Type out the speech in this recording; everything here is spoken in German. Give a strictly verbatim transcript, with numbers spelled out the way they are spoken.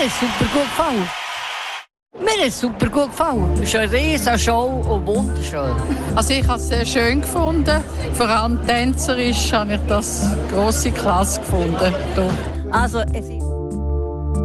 Mir ist super gut gefallen. Mir ist super gut gefallen. Es ist eine riesige Show und wunderschön. Also ich habe es sehr schön gefunden. Vor allem tänzerisch habe ich das grosse Klasse gefunden. Also es ist